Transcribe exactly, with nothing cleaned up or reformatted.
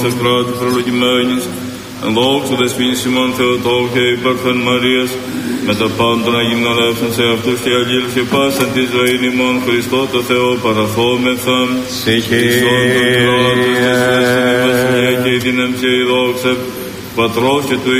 δόξα κράτη προλογημένης, εν δόξα δεσποίνης ημών Θεοτόκου και υπέρθεν Μαρίας, με τα πάντων αγυμνολεύσαν σε αυτούς και αλλήλους και πάσαν τη ζωή ημών Χριστό το Θεό παραθόμεθα. Σε Κύριε. Και η δύναμη και η δόξα Πατρός και του